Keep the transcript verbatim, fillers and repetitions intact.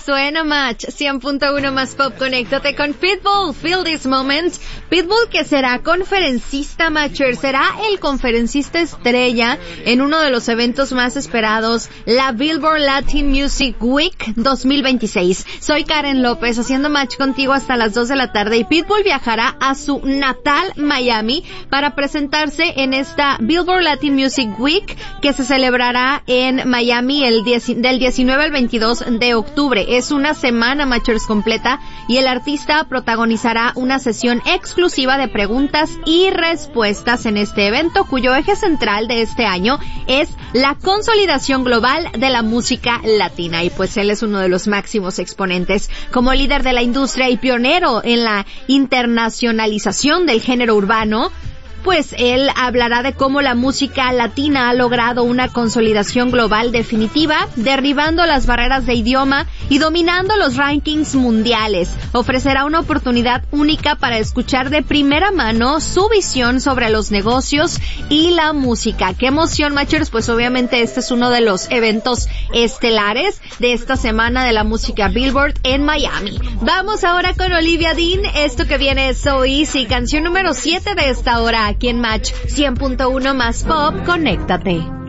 suena, Match cien punto uno más Pop. Conéctate con Pitbull, Feel This Moment. Pitbull, que será conferencista, Matcher, será el conferencista estrella en uno de los eventos más esperados, la Billboard Latin Music Week dos mil veintiséis. Soy Karen López, haciendo match contigo hasta las dos de la tarde, y Pitbull viajará a su natal Miami para presentarse en esta Billboard Latin Music Week, que se celebrará en Miami el diez, del diecinueve al veintidós de octubre. Es una semana, Matchers, completa, y el artista protagonizará una sesión exclusiva de preguntas y respuestas en este evento, cuyo eje central de este año es la consolidación global de la música latina. Y pues él es uno de los máximos exponentes como líder de la industria y pionero en la internacionalización del género urbano. Pues él hablará de cómo la música latina ha logrado una consolidación global definitiva, derribando las barreras de idioma y dominando los rankings mundiales. Ofrecerá una oportunidad única para escuchar de primera mano su visión sobre los negocios y la música. ¡Qué emoción, Matchers! Pues obviamente este es uno de los eventos estelares de esta semana de la música Billboard en Miami. Vamos ahora con Olivia Dean. Esto que viene es So Easy, canción número siete de esta hora. Aquí en Match cien punto uno más Pop, conéctate.